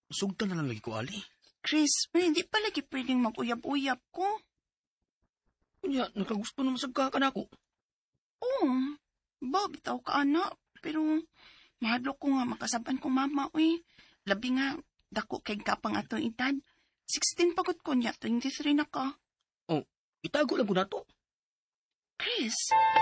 Sugtan na lang lagi ko, Ali. Chris, hindi pa lagi pwedeng mag-uyab-uyab ko. Kunya, nakagusto naman sa kakanako. Oo, bitaw ka anak, pero mahadlok ko nga makasaban ko mama, uy. Labi nga, dako kay kapang atong edad. 16 pagod ko niya, 23 na ka. Oh, itago lang ko na to. Chris,